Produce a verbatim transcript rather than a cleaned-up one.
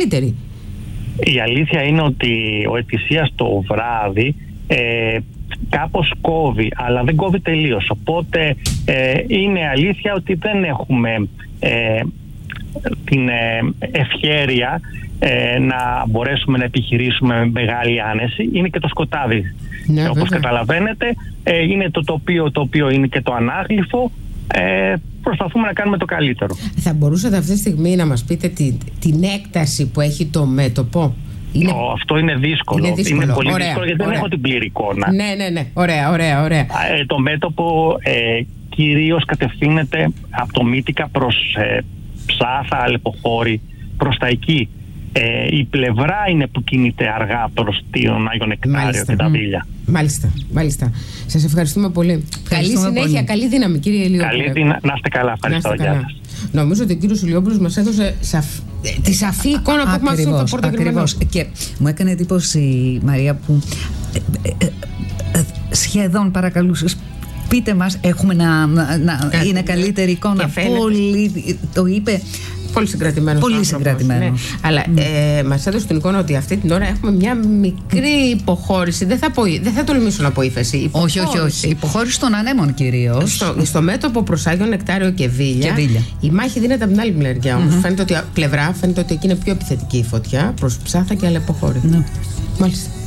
καλύτερη. Η αλήθεια είναι ότι ο Ετησίας το βράδυ ε, κάπως κόβει, αλλά δεν κόβει τελείως. Οπότε ε, είναι αλήθεια ότι δεν έχουμε ε, την ε, ευχέρεια ε, να μπορέσουμε να επιχειρήσουμε με μεγάλη άνεση. Είναι και το σκοτάδι. Ναι, ε, όπως βέβαια. καταλαβαίνετε, ε, είναι το τοπίο το οποίο είναι και το ανάγλυφο. Ε, προσπαθούμε να κάνουμε το καλύτερο. Θα μπορούσατε αυτή τη στιγμή να μας πείτε τη, την έκταση που έχει το μέτωπο? Είναι... Ο, αυτό είναι δύσκολο. Είναι, δύσκολο. είναι πολύ ωραία, δύσκολο γιατί ωραία. δεν έχω την πλήρη εικόνα. Ναι, ναι, ναι. Ωραία, ωραία, ωραία. Ε, το μέτωπο ε, κυρίως κατευθύνεται από το Μύτικα προς ε, Ψάθα, Αλεποχώρη, προς τα εκεί. Ε, η πλευρά είναι που κινείται αργά προς τον Άγιο Νεκτάριο και τα Βίλια. Μάλιστα, μάλιστα. Σας ευχαριστούμε πολύ. Καλή συνέχεια, πολύ. Καλή δύναμη, κύριε Ηλιόπουλε. Καλή δύναμη, να είστε καλά. Ευχαριστώ. Να είστε καλά. Νομίζω ότι ο κύριος Ηλιόπουλος μας έδωσε σαφ... τη σαφή εικόνα που έχουμε αυτό το πρώτο ακριβώς. Και μου έκανε εντύπωση η Μαρία που ε, ε, ε, σχεδόν παρακαλούσες. Πείτε μας, έχουμε να, να, να είναι καλύτερη εικόνα. Πολύ, το είπε. Πολύ συγκρατημένος. Πολύ συγκρατημένος. Ναι. Αλλά mm. ε, μας έδωσε την εικόνα ότι αυτή την ώρα έχουμε μια μικρή υποχώρηση. Δεν θα, πω, δεν θα τολμήσω να πω ύφεση. Όχι, όχι, όχι. Υποχώρηση των ανέμων κυρίως. Στο, στο μέτωπο προς Άγιο Νεκτάριο και Βίλια. Και Βίλια. Η μάχη δίνεται από την άλλη μεριά. Mm-hmm. Φαίνεται ότι, πλευρά φαίνεται ότι εκεί είναι πιο επιθετική η φωτιά προς Ψάθα και Αλεποχώρη. Mm. Μάλιστα.